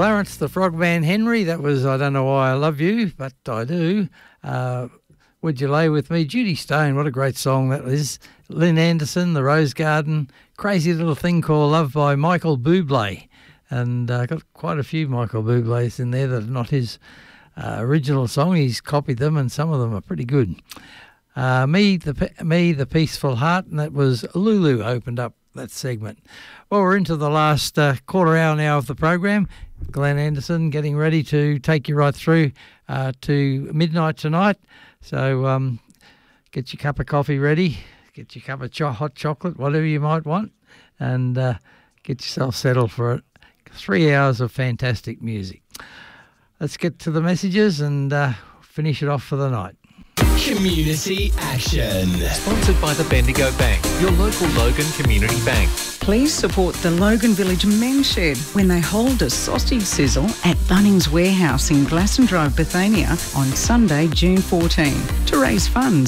Clarence, the Frogman Henry. That was I Don't Know Why I Love You, but I Do. Would You Lay With Me? Judy Stone, what a great song that is. Lynn Anderson, The Rose Garden. Crazy Little Thing Called Love by Michael Bublé. And got quite a few Michael Bublés in there that are not his original song. He's copied them, and some of them are pretty good. Me, the Peaceful Heart, and that was Lulu opened up that segment. Well, we're into the last quarter hour now of the program. Glenn Anderson getting ready to take you right through to midnight tonight. So get your cup of coffee ready, get your cup of hot chocolate, whatever you might want, and get yourself settled for it. 3 hours of fantastic music. Let's get to the messages and finish it off for the night. Community Action. Sponsored by the Bendigo Bank, your local Logan Community Bank. Please support the Logan Village Men's Shed when they hold a sausage sizzle at Bunnings Warehouse in Glasson Drive, Bethania on Sunday, June 14 to raise funds